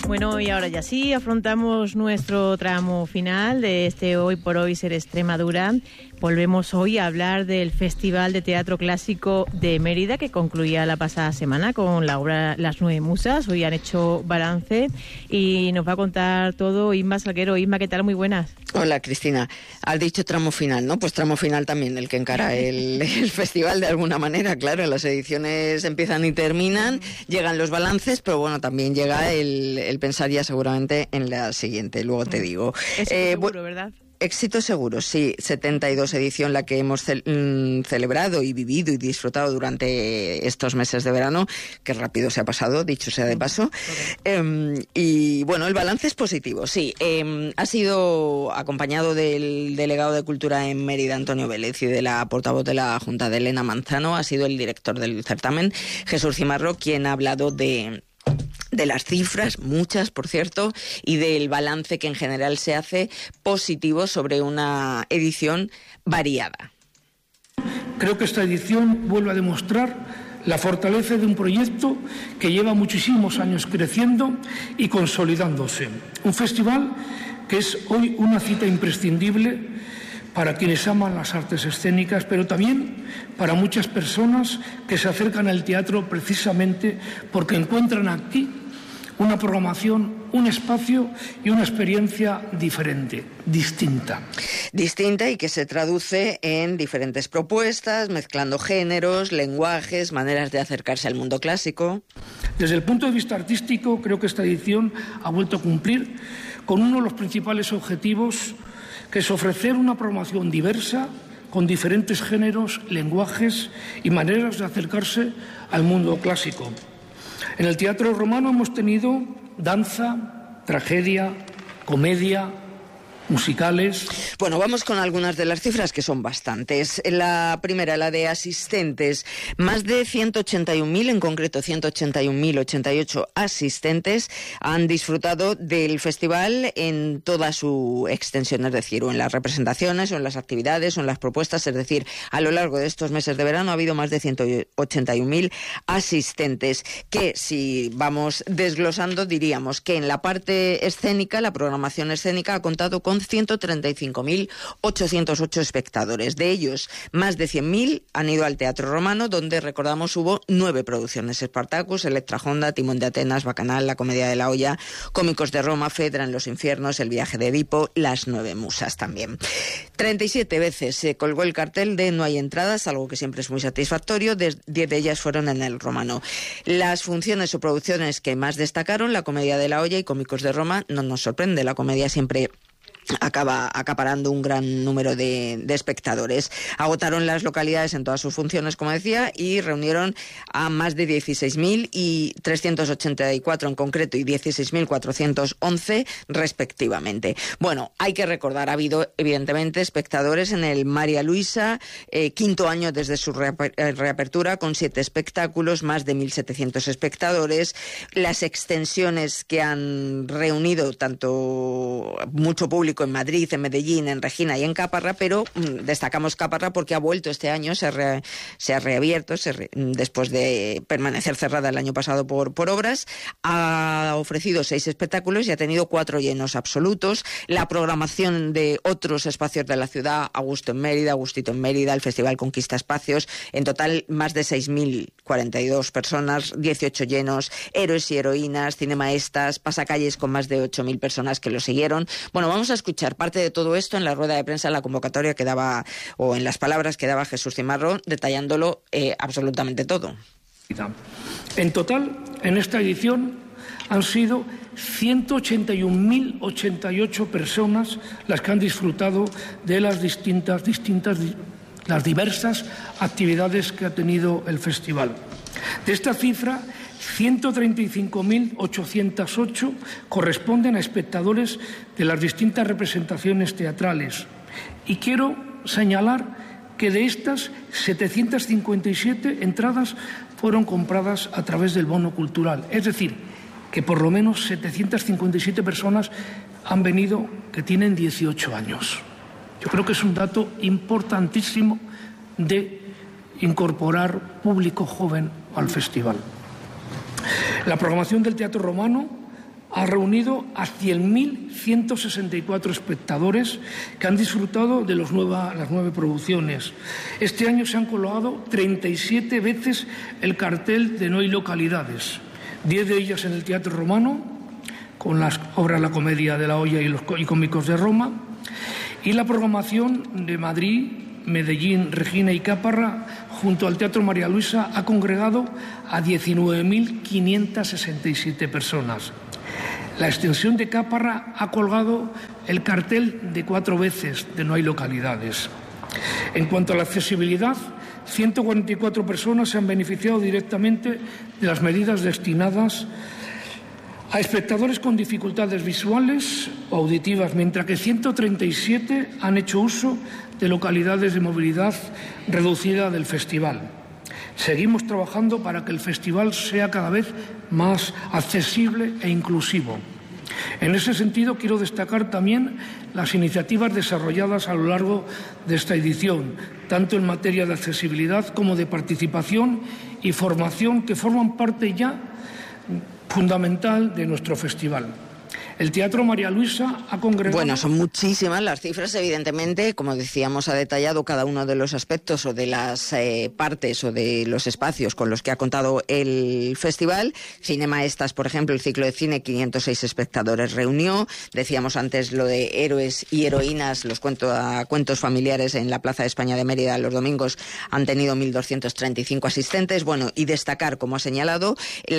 Bueno, y ahora ya sí, afrontamos nuestro tramo final de este Hoy por Hoy Ser Extremadura. Volvemos hoy a hablar del Festival de Teatro Clásico de Mérida, que concluía la pasada semana con la obra Las Nueve Musas. Hoy han hecho balance y nos va a contar todo Isma Salguero. Isma, ¿qué tal? Muy buenas. Hola, Cristina. Has dicho tramo final, ¿no? Pues tramo final también, el que encara el festival de alguna manera. Claro, las ediciones empiezan y terminan, llegan los balances, pero bueno, también llega el pensar ya seguramente en la siguiente. Luego te digo. Eso seguro, ¿verdad? Éxito seguro, sí. 72 edición la que hemos celebrado y vivido y disfrutado durante estos meses de verano, que rápido se ha pasado, dicho sea de paso. Y bueno, el balance es positivo, sí. Ha sido acompañado del delegado de Cultura en Mérida, Antonio Vélez, y de la portavoz de la Junta, de Elena Manzano. Ha sido el director del certamen, Jesús Cimarro, quien ha hablado de las cifras, muchas por cierto, y del balance que en general se hace positivo sobre una edición variada. Creo que esta edición vuelve a demostrar la fortaleza de un proyecto que lleva muchísimos años creciendo y consolidándose. Un festival que es hoy una cita imprescindible para quienes aman las artes escénicas, pero también para muchas personas que se acercan al teatro precisamente porque encuentran aquí una programación, un espacio y una experiencia diferente, distinta. Distinta y que se traduce en diferentes propuestas, mezclando géneros, lenguajes, maneras de acercarse al mundo clásico. Desde el punto de vista artístico, creo que esta edición ha vuelto a cumplir con uno de los principales objetivos, que es ofrecer una programación diversa, con diferentes géneros, lenguajes y maneras de acercarse al mundo clásico. En el Teatro Romano hemos tenido danza, tragedia, comedia, musicales. Bueno, vamos con algunas de las cifras, que son bastantes. La primera, la de asistentes. Más de 181.000, en concreto 181.088 asistentes han disfrutado del festival en toda su extensión, es decir, o en las representaciones, o en las actividades, o en las propuestas, es decir, a lo largo de estos meses de verano ha habido más de 181.000 asistentes, que si vamos desglosando diríamos que en la parte escénica, la programación escénica ha contado con 135.808 espectadores. De ellos, más de 100.000 han ido al Teatro Romano, donde, recordamos, hubo 9 producciones: Spartacus, Electra Honda, Timón de Atenas, Bacanal, La Comedia de la Olla, Cómicos de Roma, Fedra en los Infiernos, El Viaje de Edipo, Las Nueve Musas también. 37 veces se colgó el cartel de No hay entradas, algo que siempre es muy satisfactorio. 10 de ellas fueron en el Romano. Las funciones o producciones que más destacaron, La Comedia de la Olla y Cómicos de Roma, no nos sorprende, la comedia siempre acaba acaparando un gran número de espectadores. Agotaron las localidades en todas sus funciones, como decía, y reunieron a más de 16.384 en concreto y 16.411 respectivamente. Bueno, hay que recordar, ha habido evidentemente espectadores en el María Luisa, quinto año desde su reapertura, con 7 espectáculos, más de 1.700 espectadores. Las extensiones que han reunido tanto mucho público en Madrid, en Medellín, en Regina y en Caparra, pero destacamos Caparra porque ha vuelto este año, se ha reabierto después de permanecer cerrada el año pasado por obras. Ha ofrecido 6 espectáculos y ha tenido 4 llenos absolutos. La programación de otros espacios de la ciudad, Augusto en Mérida, Agustito en Mérida, el Festival Conquista Espacios, en total más de 6.042 personas, 18 llenos, héroes y heroínas, cinemaestas, pasacalles con más de 8.000 personas que lo siguieron. Bueno, vamos a escuchar parte de todo esto en la rueda de prensa, en la convocatoria que daba, o en las palabras que daba Jesús Cimarro, detallándolo absolutamente todo. En total, en esta edición han sido 181.088 personas las que han disfrutado de las las diversas actividades que ha tenido el festival. De esta cifra, 135.808 corresponden a espectadores de las distintas representaciones teatrales. Y quiero señalar que de estas, 757 entradas fueron compradas a través del bono cultural. Es decir, que por lo menos 757 personas han venido que tienen 18 años. Yo creo que es un dato importantísimo de incorporar público joven al festival. La programación del Teatro Romano ha reunido a 100.164 espectadores que han disfrutado de las 9 producciones. Este año se han colgado 37 veces el cartel de No hay localidades, 10 de ellas en el Teatro Romano, con las obras La Comedia de la Olla y Cómicos de Roma, y la programación de Madrid, Medellín, Regina y Caparra, junto al Teatro María Luisa, ha congregado a 19.567 personas. La extensión de Caparra ha colgado el cartel de 4 veces de No hay localidades. En cuanto a la accesibilidad, 144 personas se han beneficiado directamente de las medidas destinadas a espectadores con dificultades visuales o auditivas, mientras que 137 han hecho uso de localidades de movilidad reducida del festival. Seguimos trabajando para que el festival sea cada vez más accesible e inclusivo. En ese sentido, quiero destacar también las iniciativas desarrolladas a lo largo de esta edición, tanto en materia de accesibilidad como de participación y formación, que forman parte ya fundamental de nuestro festival. El Teatro María Luisa ha congregado... Bueno, son muchísimas las cifras, evidentemente. Como decíamos, ha detallado cada uno de los aspectos o de las partes o de los espacios con los que ha contado el festival. Cinemaestas, por ejemplo, el ciclo de cine, 506 espectadores reunió. Decíamos antes lo de héroes y heroínas, los cuentos familiares en la Plaza de España de Mérida los domingos han tenido 1.235 asistentes. Bueno, y destacar, como ha señalado,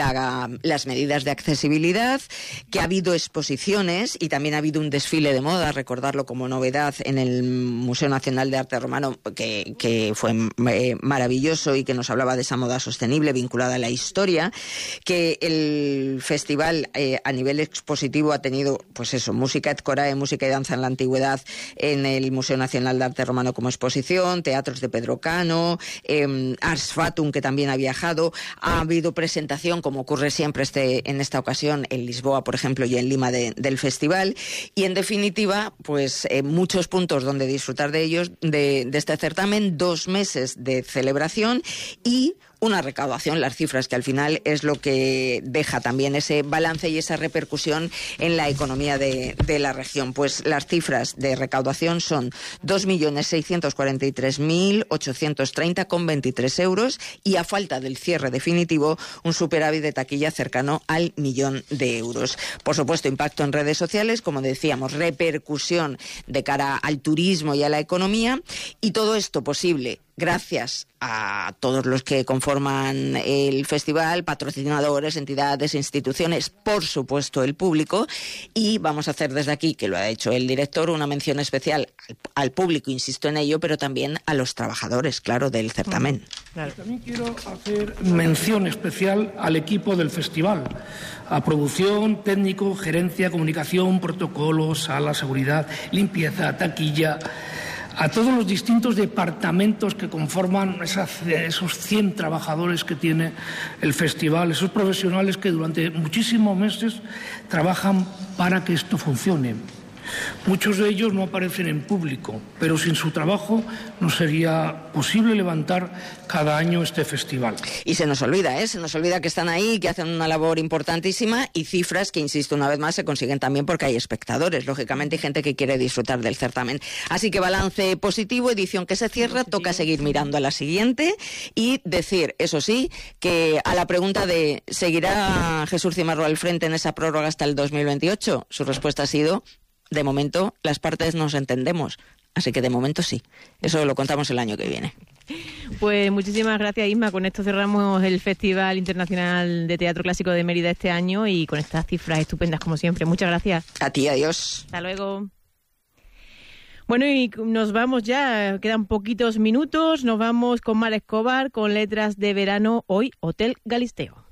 las medidas de accesibilidad, que ha habido exposiciones y también ha habido un desfile de moda, recordarlo como novedad, en el Museo Nacional de Arte Romano, que fue maravilloso y que nos hablaba de esa moda sostenible vinculada a la historia, que el festival a nivel expositivo ha tenido, pues eso, música et corae, música y danza en la antigüedad en el Museo Nacional de Arte Romano como exposición, teatros de Pedro Cano, Ars Fatum, que también ha viajado, ha habido presentación, como ocurre siempre en esta ocasión, en Lisboa, por ejemplo, y en Lima del festival, y en definitiva, pues muchos puntos donde disfrutar de ellos, de este certamen, 2 meses de celebración y una recaudación, las cifras, que al final es lo que deja también ese balance y esa repercusión en la economía de la región. Pues las cifras de recaudación son 2.643.830,23 euros y, a falta del cierre definitivo, un superávit de taquilla cercano al 1.000.000 de euros. Por supuesto, impacto en redes sociales, como decíamos, repercusión de cara al turismo y a la economía, y todo esto posible gracias a todos los que conforman el festival, patrocinadores, entidades, instituciones, por supuesto el público, y vamos a hacer desde aquí, que lo ha hecho el director, una mención especial al público, insisto en ello, pero también a los trabajadores, claro, del certamen. Claro. También quiero hacer mención especial al equipo del festival, a producción, técnico, gerencia, comunicación, protocolo, sala, seguridad, limpieza, taquilla, a todos los distintos departamentos que conforman esos 100 trabajadores que tiene el festival, esos profesionales que durante muchísimos meses trabajan para que esto funcione. Muchos de ellos no aparecen en público, pero sin su trabajo no sería posible levantar cada año este festival. Y se nos olvida que están ahí, que hacen una labor importantísima, y cifras que, insisto una vez más, se consiguen también porque hay espectadores, lógicamente, y gente que quiere disfrutar del certamen. Así que balance positivo, edición que se cierra, toca seguir mirando a la siguiente y decir, eso sí, que a la pregunta de ¿seguirá Jesús Cimarro al frente en esa prórroga hasta el 2028? Su respuesta ha sido: de momento, las partes nos entendemos, así que de momento sí. Eso lo contamos el año que viene. Pues muchísimas gracias, Isma. Con esto cerramos el Festival Internacional de Teatro Clásico de Mérida este año y con estas cifras estupendas como siempre. Muchas gracias. A ti, adiós. Hasta luego. Bueno, y nos vamos ya, quedan poquitos minutos. Nos vamos con Mar Escobar, con Letras de Verano, hoy Hotel Galisteo.